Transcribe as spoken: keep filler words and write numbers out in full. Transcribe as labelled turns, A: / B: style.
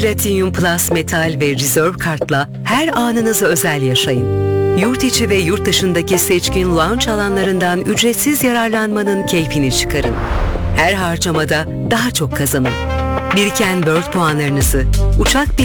A: Platinum Plus Metal ve Reserve kartla her anınızı özel yaşayın. Yurt içi ve yurt dışındaki seçkin lounge alanlarından ücretsiz yararlanmanın keyfini çıkarın. Her harcamada daha çok kazanın. Biriken World puanlarınızı uçak